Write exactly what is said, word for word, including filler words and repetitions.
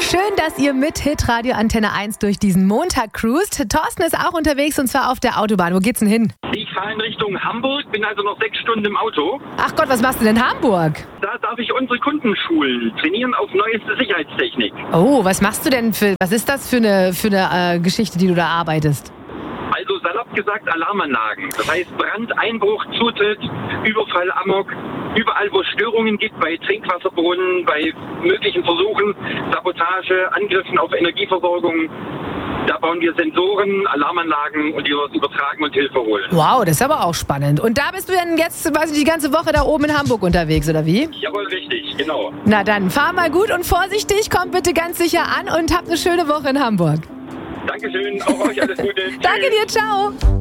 Schön, dass ihr mit Hitradio Antenne eins durch diesen Montag cruist. Thorsten ist auch unterwegs und zwar auf der Autobahn. Wo geht's denn hin? Ich fahre in Richtung Hamburg, bin also noch sechs Stunden im Auto. Ach Gott, was machst du denn in Hamburg? Da darf ich unsere Kunden schulen, trainieren auf neueste Sicherheitstechnik. Oh, was machst du denn für, was ist das für eine, für eine äh, Geschichte, die du da arbeitest? Also salopp gesagt Alarmanlagen. Das heißt Brand, Einbruch, Zutritt, Überfall, Amok. Überall, wo es Störungen gibt, bei Trinkwasserbrunnen, bei möglichen Versuchen, Sabotage, Angriffen auf Energieversorgung. Da bauen wir Sensoren, Alarmanlagen und die was übertragen und Hilfe holen. Wow, das ist aber auch spannend. Und da bist du dann jetzt, weiß ich, die ganze Woche da oben in Hamburg unterwegs, oder wie? Jawohl, richtig, genau. Na dann, fahr mal gut und vorsichtig, komm bitte ganz sicher an und hab eine schöne Woche in Hamburg. Dankeschön, auch euch alles Gute. Danke dir, ciao.